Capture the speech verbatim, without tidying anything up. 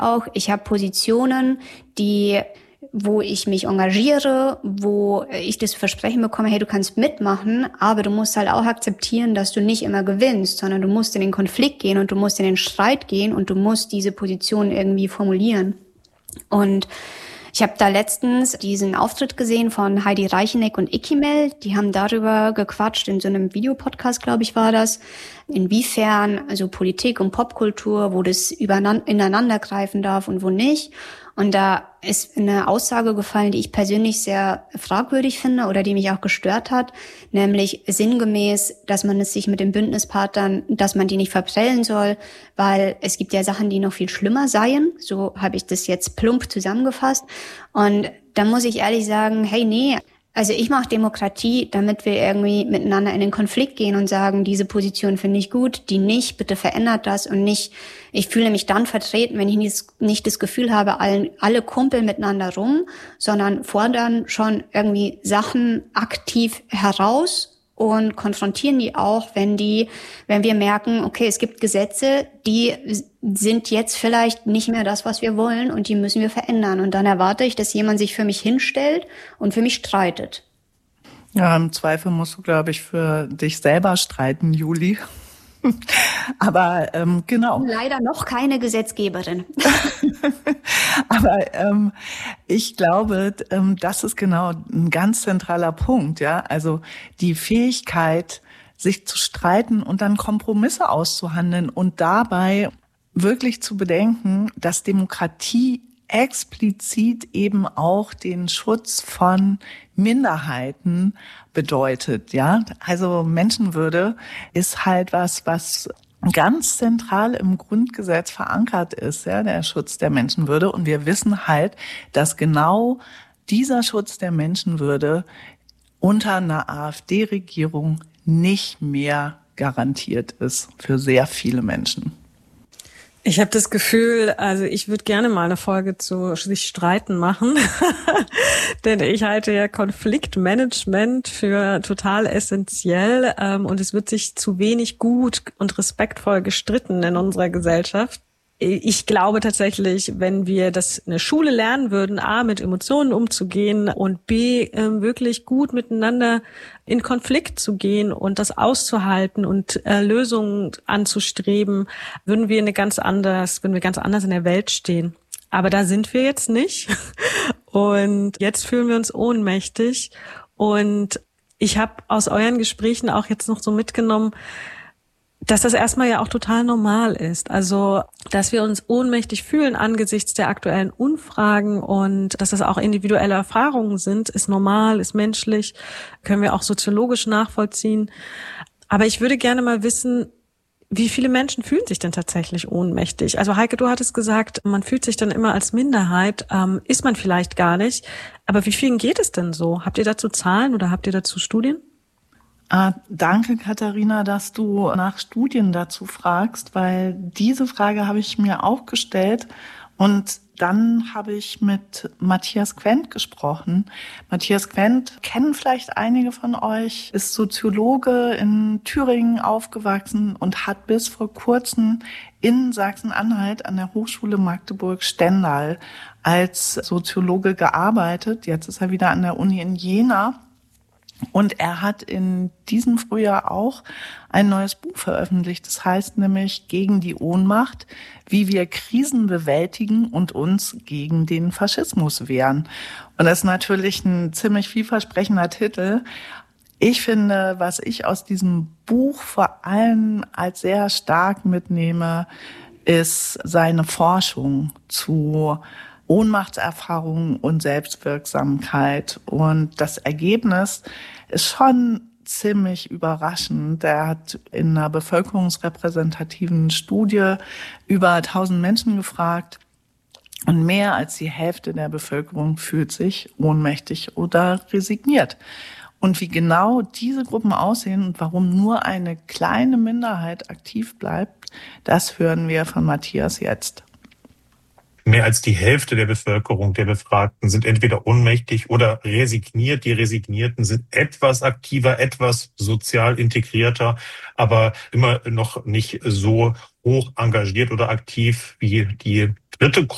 auch, ich habe Positionen, die wo ich mich engagiere, wo ich das Versprechen bekomme, hey, du kannst mitmachen, aber du musst halt auch akzeptieren, dass du nicht immer gewinnst, sondern du musst in den Konflikt gehen und du musst in den Streit gehen und du musst diese Position irgendwie formulieren. Und ich habe da letztens diesen Auftritt gesehen von Heidi Reicheneck und Ikimel. Die haben darüber gequatscht, in so einem Videopodcast, glaube ich, war das, inwiefern also Politik und Popkultur, wo das übereinander, ineinander greifen darf und wo nicht. Und da ist eine Aussage gefallen, die ich persönlich sehr fragwürdig finde oder die mich auch gestört hat, nämlich sinngemäß, dass man es sich mit den Bündnispartnern, dass man die nicht verprellen soll, weil es gibt ja Sachen, die noch viel schlimmer seien. So habe ich das jetzt plump zusammengefasst. Und da muss ich ehrlich sagen, hey, nee, also ich mache Demokratie, damit wir irgendwie miteinander in den Konflikt gehen und sagen, diese Position finde ich gut, die nicht, bitte verändert das und nicht, ich fühle mich dann vertreten, wenn ich nicht, nicht das Gefühl habe, alle, alle kumpeln miteinander rum, sondern fordern schon irgendwie Sachen aktiv heraus und konfrontieren die auch, wenn die, wenn wir merken, okay, es gibt Gesetze, die sind jetzt vielleicht nicht mehr das, was wir wollen und die müssen wir verändern. Und dann erwarte ich, dass jemand sich für mich hinstellt und für mich streitet. Ja, im Zweifel musst du, glaube ich, für dich selber streiten, Juli. Aber ähm, genau. Leider noch keine Gesetzgeberin. Aber ähm, ich glaube, ähm, das ist genau ein ganz zentraler Punkt, ja. Also die Fähigkeit, sich zu streiten und dann Kompromisse auszuhandeln und dabei wirklich zu bedenken, dass Demokratie explizit eben auch den Schutz von Minderheiten bedeutet, ja. Also Menschenwürde ist halt was, was ganz zentral im Grundgesetz verankert ist, ja, der Schutz der Menschenwürde. Und wir wissen halt, dass genau dieser Schutz der Menschenwürde unter einer AfD-Regierung nicht mehr garantiert ist für sehr viele Menschen. Ich habe das Gefühl, also ich würde gerne mal eine Folge zu sich streiten machen, denn ich halte ja Konfliktmanagement für total essentiell, ähm, und es wird sich zu wenig gut und respektvoll gestritten in unserer Gesellschaft. Ich glaube tatsächlich, wenn wir das in der Schule lernen würden, A, mit Emotionen umzugehen und B, äh, wirklich gut miteinander in Konflikt zu gehen und das auszuhalten und äh, Lösungen anzustreben, würden wir eine ganz anders, würden wir ganz anders in der Welt stehen. Aber da sind wir jetzt nicht. Und jetzt fühlen wir uns ohnmächtig. Und ich habe aus euren Gesprächen auch jetzt noch so mitgenommen, dass das erstmal ja auch total normal ist. Also, dass wir uns ohnmächtig fühlen angesichts der aktuellen Unfragen und dass das auch individuelle Erfahrungen sind, ist normal, ist menschlich, können wir auch soziologisch nachvollziehen. Aber ich würde gerne mal wissen, wie viele Menschen fühlen sich denn tatsächlich ohnmächtig? Also Heike, du hattest gesagt, man fühlt sich dann immer als Minderheit, ähm, ist man vielleicht gar nicht. Aber wie vielen geht es denn so? Habt ihr dazu Zahlen oder habt ihr dazu Studien? Ah, danke, Katharina, dass du nach Studien dazu fragst, weil diese Frage habe ich mir auch gestellt und dann habe ich mit Matthias Quent gesprochen. Matthias Quent kennen vielleicht einige von euch, ist Soziologe in Thüringen aufgewachsen und hat bis vor kurzem in Sachsen-Anhalt an der Hochschule Magdeburg-Stendal als Soziologe gearbeitet. Jetzt ist er wieder an der Uni in Jena. Und er hat in diesem Frühjahr auch ein neues Buch veröffentlicht. Das heißt nämlich Gegen die Ohnmacht, wie wir Krisen bewältigen und uns gegen den Faschismus wehren. Und das ist natürlich ein ziemlich vielversprechender Titel. Ich finde, was ich aus diesem Buch vor allem als sehr stark mitnehme, ist seine Forschung zu Ohnmachtserfahrung und Selbstwirksamkeit. Und das Ergebnis ist schon ziemlich überraschend. Er hat in einer bevölkerungsrepräsentativen Studie über tausend Menschen gefragt und mehr als die Hälfte der Bevölkerung fühlt sich ohnmächtig oder resigniert. Und wie genau diese Gruppen aussehen und warum nur eine kleine Minderheit aktiv bleibt, das hören wir von Matthias jetzt. Mehr als die Hälfte der Bevölkerung der Befragten sind entweder ohnmächtig oder resigniert. Die Resignierten sind etwas aktiver, etwas sozial integrierter, aber immer noch nicht so hoch engagiert oder aktiv wie die dritte Gruppe.